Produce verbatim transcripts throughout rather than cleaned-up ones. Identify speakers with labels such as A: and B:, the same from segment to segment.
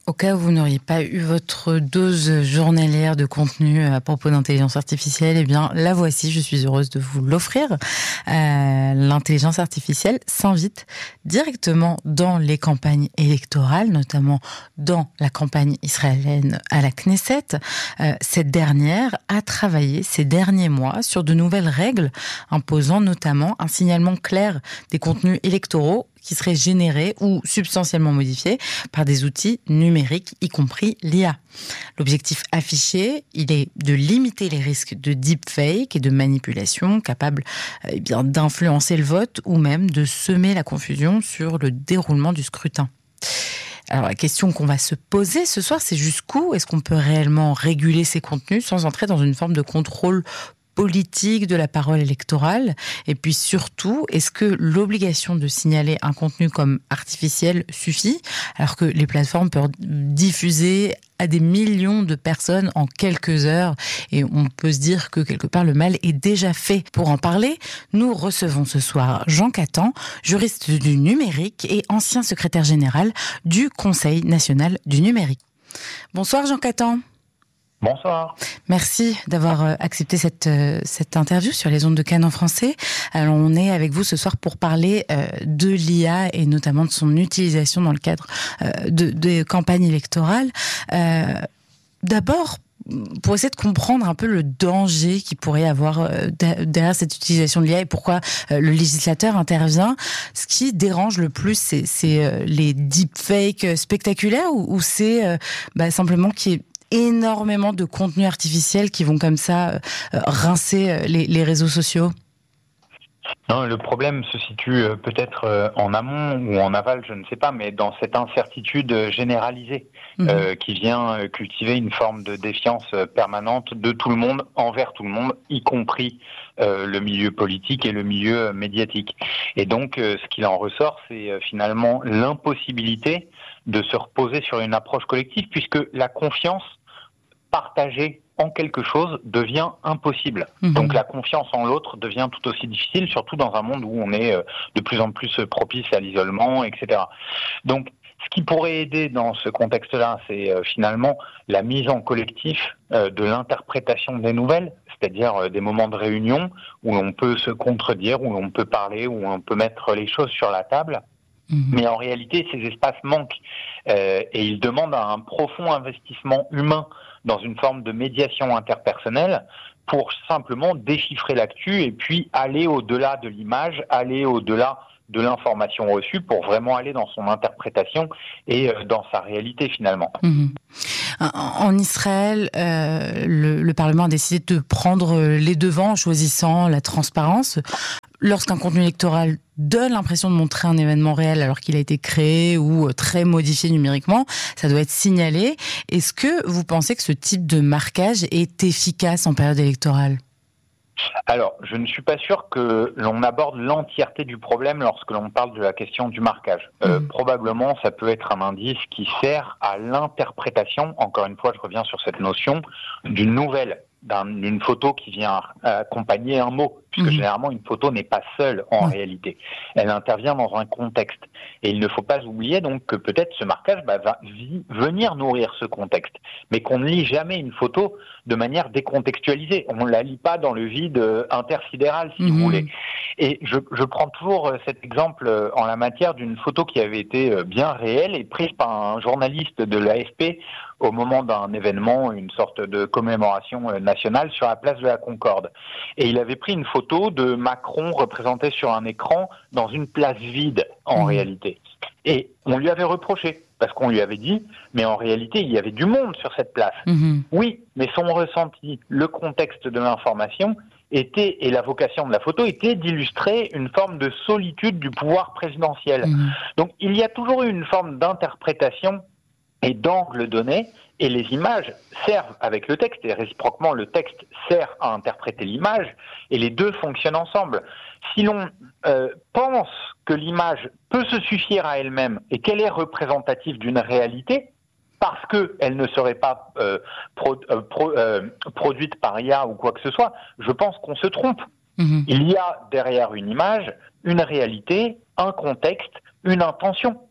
A: Au cas où vous n'auriez pas eu votre dose journalière de contenu à propos d'intelligence artificielle, eh bien, la voici, je suis heureuse de vous l'offrir. Euh, l'intelligence artificielle s'invite directement dans les campagnes électorales, notamment dans la campagne israélienne à la Knesset. Euh, cette dernière a travaillé ces derniers mois sur de nouvelles règles, imposant notamment un signalement clair des contenus électoraux qui seraient générés ou substantiellement modifiés par des outils numériques, y compris l'I A. L'objectif affiché, il est de limiter les risques de deepfake et de manipulation capables eh bien, d'influencer le vote ou même de semer la confusion sur le déroulement du scrutin. Alors la question qu'on va se poser ce soir, c'est jusqu'où est-ce qu'on peut réellement réguler ces contenus sans entrer dans une forme de contrôle politique de la parole électorale? Et puis surtout, est-ce que l'obligation de signaler un contenu comme artificiel suffit, alors que les plateformes peuvent diffuser à des millions de personnes en quelques heures, et on peut se dire que quelque part le mal est déjà fait. Pour en parler, nous recevons ce soir Jean Catan, juriste du numérique et ancien secrétaire général du Conseil national du numérique. Bonsoir Jean Catan.
B: Bonsoir.
A: Merci d'avoir accepté cette, cette interview sur les ondes de Cannes en français. Alors, on est avec vous ce soir pour parler euh, de l'I A et notamment de son utilisation dans le cadre euh, de, de campagnes électorales. Euh, d'abord, pour essayer de comprendre un peu le danger qu'il pourrait y avoir euh, derrière cette utilisation de l'I A et pourquoi euh, le législateur intervient, ce qui dérange le plus, c'est, c'est euh, les deepfakes spectaculaires ou, ou c'est euh, bah, simplement qu'il y ait énormément de contenus artificiels qui vont comme ça euh, rincer les, les réseaux sociaux?
B: Non, le problème se situe peut-être en amont ou en aval, je ne sais pas, mais dans cette incertitude généralisée mmh. euh, qui vient cultiver une forme de défiance permanente de tout le monde envers tout le monde, y compris euh, le milieu politique et le milieu médiatique. Et donc, euh, ce qu'il en ressort, c'est euh, finalement l'impossibilité de se reposer sur une approche collective, puisque la confiance partagée en quelque chose devient impossible. Mmh. Donc la confiance en l'autre devient tout aussi difficile, surtout dans un monde où on est de plus en plus propice à l'isolement, et cetera. Donc ce qui pourrait aider dans ce contexte-là, c'est finalement la mise en collectif de l'interprétation des nouvelles, c'est-à-dire des moments de réunion où l'on peut se contredire, où l'on peut parler, où on peut mettre les choses sur la table. Mmh. Mais en réalité, ces espaces manquent euh, et ils demandent un profond investissement humain dans une forme de médiation interpersonnelle pour simplement déchiffrer l'actu et puis aller au-delà de l'image, aller au-delà de l'information reçue pour vraiment aller dans son interprétation et euh, dans sa réalité finalement.
A: Mmh. En Israël, euh, le, le Parlement a décidé de prendre les devants en choisissant la transparence. Lorsqu'un contenu électoral donne l'impression de montrer un événement réel alors qu'il a été créé ou très modifié numériquement, ça doit être signalé. Est-ce que vous pensez que ce type de marquage est efficace en période électorale ?
B: Alors, je ne suis pas sûr que l'on aborde l'entièreté du problème lorsque l'on parle de la question du marquage. Euh, mmh. Probablement, ça peut être un indice qui sert à l'interprétation, encore une fois, je reviens sur cette notion, d'une nouvelle, d'un, d'une photo qui vient accompagner un mot, puisque mmh. généralement, une photo n'est pas seule en mmh. réalité. Elle intervient dans un contexte. Et il ne faut pas oublier donc que peut-être ce marquage bah, va vi- venir nourrir ce contexte, mais qu'on ne lit jamais une photo de manière décontextualisée. On ne la lit pas dans le vide euh, intersidéral, si mmh. vous voulez. Et je, je prends toujours euh, cet exemple euh, en la matière d'une photo qui avait été euh, bien réelle et prise par un journaliste de l'A F P au moment d'un événement, une sorte de commémoration euh, nationale sur la place de la Concorde. Et il avait pris une photo de Macron représenté sur un écran dans une place vide, en mmh. réalité. Et on lui avait reproché, parce qu'on lui avait dit, mais en réalité, il y avait du monde sur cette place. Mmh. Oui, mais son ressenti, le contexte de l'information était, et la vocation de la photo était d'illustrer une forme de solitude du pouvoir présidentiel. Mmh. Donc il y a toujours eu une forme d'interprétation et d'angle donné, et les images servent avec le texte, et réciproquement le texte sert à interpréter l'image, et les deux fonctionnent ensemble. Si l'on euh, pense que l'image peut se suffire à elle-même et qu'elle est représentative d'une réalité, parce qu'elle ne serait pas euh, pro, euh, pro, euh, produite par I A ou quoi que ce soit, je pense qu'on se trompe. Mmh. Il y a derrière une image une réalité, un contexte, une intention.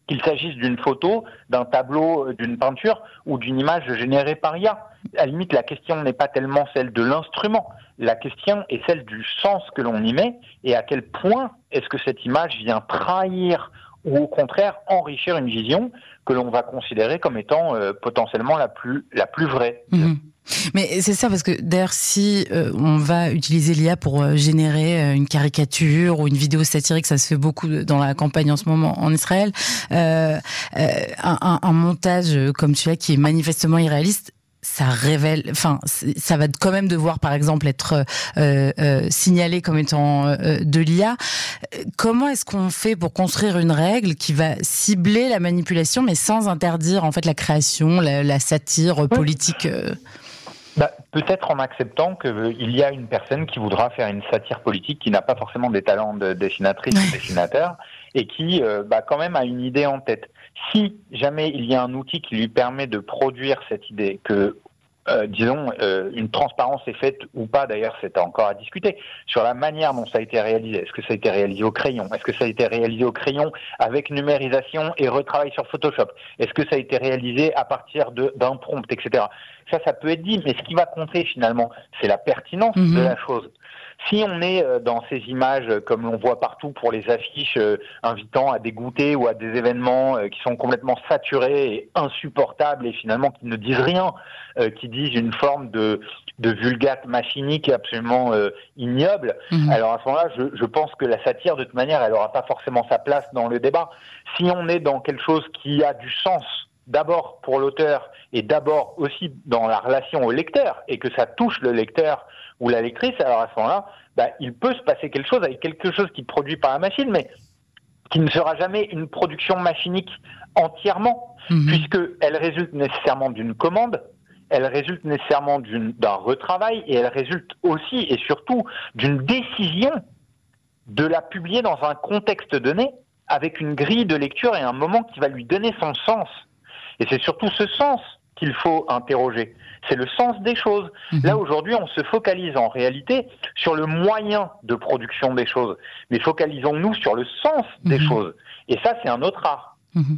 B: qu'il s'agisse d'une photo, d'un tableau, d'une peinture ou d'une image générée par I A. À la limite, la question n'est pas tellement celle de l'instrument, la question est celle du sens que l'on y met et à quel point est-ce que cette image vient trahir ou au contraire enrichir une vision que l'on va considérer comme étant euh, potentiellement la plus, la plus vraie.
A: Mmh. Mais c'est ça, parce que d'ailleurs, si euh, on va utiliser l'I A pour euh, générer euh, une caricature ou une vidéo satirique, ça se fait beaucoup dans la campagne en ce moment en Israël, euh, euh, un, un, un montage comme celui-là qui est manifestement irréaliste, ça révèle, enfin, ça va quand même devoir, par exemple, être euh, euh, signalé comme étant euh, de l'I A. Comment est-ce qu'on fait pour construire une règle qui va cibler la manipulation, mais sans interdire en fait la création, la, la satire politique euh...
B: Bah, peut-être en acceptant qu'il euh, y a une personne qui voudra faire une satire politique qui n'a pas forcément des talents de dessinatrice ou dessinateur et qui euh, bah, quand même a une idée en tête. Si jamais il y a un outil qui lui permet de produire cette idée, que euh, disons euh, une transparence est faite ou pas, d'ailleurs c'est encore à discuter, sur la manière dont ça a été réalisé. Est-ce que ça a été réalisé au crayon? Est-ce que ça a été réalisé au crayon avec numérisation et retravail sur Photoshop? Est-ce que ça a été réalisé à partir de, d'un prompt, et cetera. Ça, ça peut être dit, mais ce qui va compter finalement, c'est la pertinence mmh. de la chose. Si on est dans ces images, comme l'on voit partout pour les affiches euh, invitant à des goûters ou à des événements euh, qui sont complètement saturés et insupportables et finalement qui ne disent rien, euh, qui disent une forme de, de vulgate machinique absolument euh, ignoble, mmh. alors à ce moment-là, je, je pense que la satire, de toute manière, elle n'aura pas forcément sa place dans le débat. Si on est dans quelque chose qui a du sens, d'abord pour l'auteur et d'abord aussi dans la relation au lecteur, et que ça touche le lecteur ou la lectrice, alors à ce moment-là, bah, il peut se passer quelque chose avec quelque chose qui est produit par la machine, mais qui ne sera jamais une production machinique entièrement, mmh. puisqu'elle résulte nécessairement d'une commande, elle résulte nécessairement d'une, d'un retravail, et elle résulte aussi et surtout d'une décision de la publier dans un contexte donné, avec une grille de lecture et un moment qui va lui donner son sens. Et c'est surtout ce sens qu'il faut interroger. C'est le sens des choses. Mmh. Là, aujourd'hui, on se focalise en réalité sur le moyen de production des choses. Mais focalisons-nous sur le sens des mmh. choses. Et ça, c'est un autre art.
A: Mmh.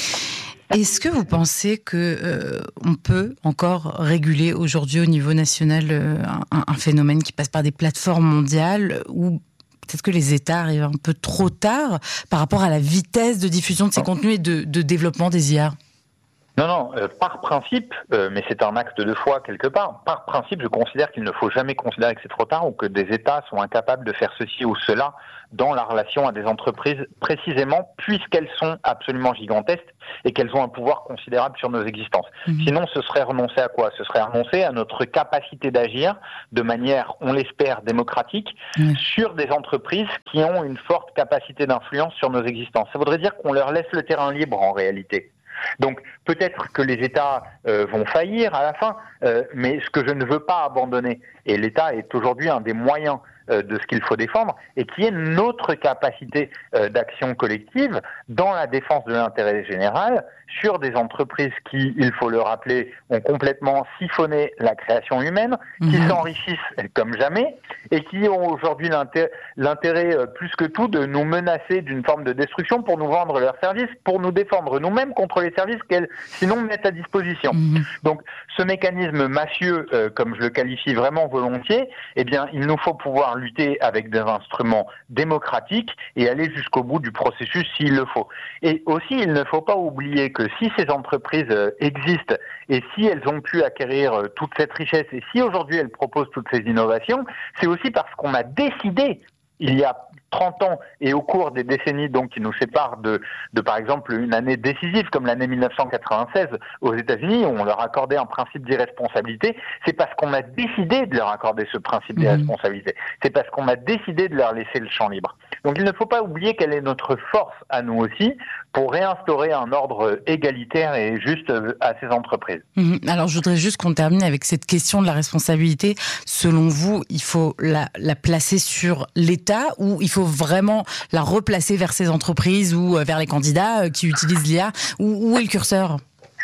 A: Est-ce que vous pensez que euh, on peut encore réguler aujourd'hui au niveau national euh, un, un phénomène qui passe par des plateformes mondiales ou peut-être que les États arrivent un peu trop tard par rapport à la vitesse de diffusion de ces contenus et de, de développement des I A?
B: Non, non, euh, par principe, euh, mais c'est un acte de foi quelque part, par principe, je considère qu'il ne faut jamais considérer que c'est trop tard ou que des États sont incapables de faire ceci ou cela dans la relation à des entreprises, précisément puisqu'elles sont absolument gigantesques et qu'elles ont un pouvoir considérable sur nos existences. Mmh. Sinon, ce serait renoncer à quoi? Ce serait renoncer à notre capacité d'agir de manière, on l'espère, démocratique mmh. sur des entreprises qui ont une forte capacité d'influence sur nos existences. Ça voudrait dire qu'on leur laisse le terrain libre en réalité. Donc peut-être que les États euh, vont faillir à la fin, euh, mais ce que je ne veux pas abandonner, et l'État est aujourd'hui un des moyens euh, de ce qu'il faut défendre, et qui est notre capacité euh, d'action collective dans la défense de l'intérêt général sur des entreprises qui, il faut le rappeler, ont complètement siphonné la création humaine, mmh. qui s'enrichissent comme jamais, et qui ont aujourd'hui l'intérêt, l'intérêt euh, plus que tout de nous menacer d'une forme de destruction pour nous vendre leurs services, pour nous défendre nous-mêmes contre les services qu'elles, sinon, mettent à disposition. Mmh. Donc, ce mécanisme mafieux, euh, comme je le qualifie vraiment volontiers, eh bien, il nous faut pouvoir lutter avec des instruments démocratiques et aller jusqu'au bout du processus s'il le faut. Et aussi, il ne faut pas oublier que si ces entreprises euh, existent et si elles ont pu acquérir euh, toute cette richesse et si aujourd'hui elles proposent toutes ces innovations, c'est aussi parce qu'on a décidé il y a trente ans et au cours des décennies donc qui nous séparent de, de par exemple une année décisive comme l'année mille neuf cent quatre-vingt-seize aux États-Unis où on leur accordait un principe d'irresponsabilité, c'est parce qu'on a décidé de leur accorder ce principe mmh. d'irresponsabilité. C'est parce qu'on a décidé de leur laisser le champ libre. Donc il ne faut pas oublier quelle est notre force à nous aussi pour réinstaurer un ordre égalitaire et juste à ces entreprises.
A: Mmh. Alors je voudrais juste qu'on termine avec cette question de la responsabilité. Selon vous, il faut la, la placer sur l'État ou il faut vraiment la replacer vers ces entreprises ou vers les candidats qui utilisent l'I A? Où, où est le curseur?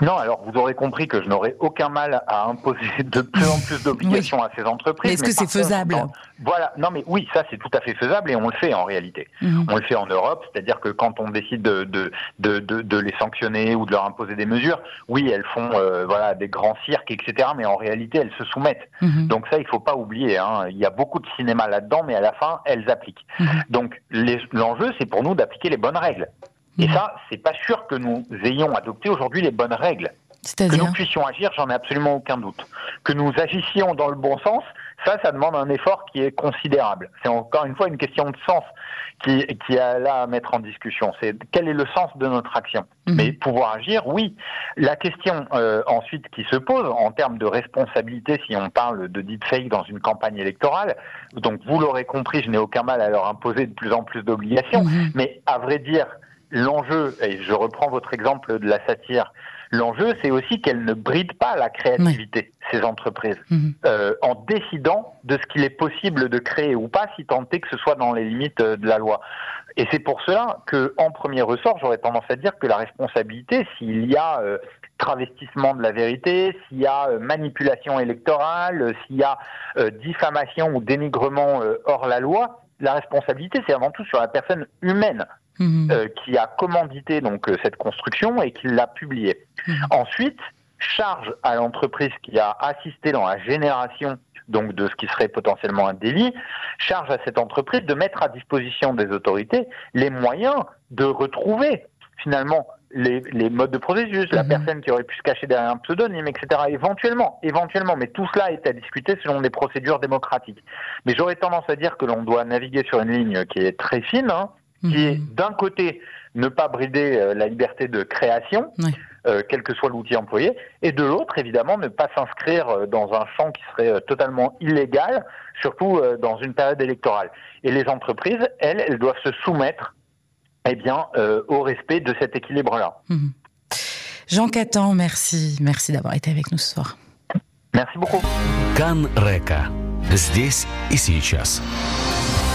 B: Non, alors vous aurez compris que je n'aurai aucun mal à imposer de plus en plus d'obligations oui. à ces entreprises.
A: Mais est-ce mais que c'est faisable
B: contre, Voilà, non mais oui, ça c'est tout à fait faisable et on le fait en réalité. Mmh. On le fait en Europe, c'est-à-dire que quand on décide de, de, de, de, de les sanctionner ou de leur imposer des mesures, oui, elles font euh, voilà, des grands cirques, et cetera, mais en réalité, elles se soumettent. Mmh. Donc ça, il ne faut pas oublier. Hein. Il y a beaucoup de cinéma là-dedans, mais à la fin, elles appliquent. Mmh. Donc les, l'enjeu, c'est pour nous d'appliquer les bonnes règles. Et ça, c'est pas sûr que nous ayons adopté aujourd'hui les bonnes règles.
A: C'est-à-dire
B: que nous puissions agir, j'en ai absolument aucun doute. Que nous agissions dans le bon sens, ça, ça demande un effort qui est considérable. C'est encore une fois une question de sens qui, qui est là à mettre en discussion. C'est quel est le sens de notre action. Mmh. Mais pouvoir agir, oui. La question euh, ensuite qui se pose en termes de responsabilité, si on parle de deepfake dans une campagne électorale, donc vous l'aurez compris, je n'ai aucun mal à leur imposer de plus en plus d'obligations, mmh. mais à vrai dire, l'enjeu, et je reprends votre exemple de la satire, l'enjeu, c'est aussi qu'elles ne brident pas la créativité, oui. ces entreprises, mmh. euh, en décidant de ce qu'il est possible de créer ou pas, si tant est que ce soit dans les limites de la loi. Et c'est pour cela que, en premier ressort, j'aurais tendance à dire que la responsabilité, s'il y a euh, travestissement de la vérité, s'il y a euh, manipulation électorale, euh, s'il y a euh, diffamation ou dénigrement euh, hors la loi, la responsabilité, c'est avant tout sur la personne humaine. Mmh. Euh, qui a commandité donc euh, cette construction et qui l'a publiée. Mmh. Ensuite, charge à l'entreprise qui a assisté dans la génération donc de ce qui serait potentiellement un délit, charge à cette entreprise de mettre à disposition des autorités les moyens de retrouver finalement les, les modes de processus, mmh. la personne qui aurait pu se cacher derrière un pseudonyme, et cetera. Éventuellement, éventuellement, mais tout cela est à discuter selon des procédures démocratiques. Mais j'aurais tendance à dire que l'on doit naviguer sur une ligne qui est très fine, hein, qui est d'un côté ne pas brider euh, la liberté de création, oui. euh, quel que soit l'outil employé, et de l'autre, évidemment, ne pas s'inscrire euh, dans un champ qui serait euh, totalement illégal, surtout euh, dans une période électorale. Et les entreprises, elles, elles doivent se soumettre eh bien, euh, au respect de cet équilibre-là.
A: Mmh. Jean Catan, merci. Merci d'avoir été avec nous ce soir.
B: Merci beaucoup.
C: Кан Река. Здесь и сейчас.